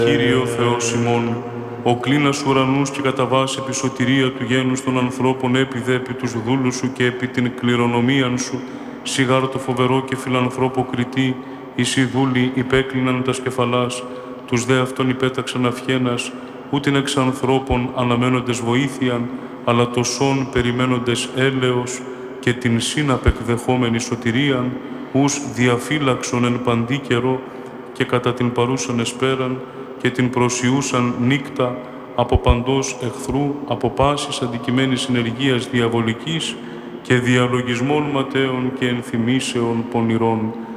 Κύριε ο Θεός ημών, ο κλίνας ουρανούς και κατά βάση επί σωτηρία του γένους των ανθρώπων έπιδε επί τους δούλους σου και επί την κληρονομίαν σου, σιγάρο το φοβερό και φιλανθρώπο κριτή, εις οι δούλοι υπέκλειναν τα σκεφαλάς, τους δε αυτόν υπέταξαν αυχένας, ούτιν εξ ανθρώπων αναμένοντες βοήθειαν, αλλά το σών περιμένοντες έλεος και την σύναπεκδεχόμενη σωτηρίαν, ους διαφύλαξον εν παντή καιρό και κατά την παρούσαν εσπέραν και την προσιούσαν νύκτα από παντός εχθρού, από πάσης αντικειμένης συνεργίας διαβολικής και διαλογισμών ματαίων και ενθυμήσεων πονηρών.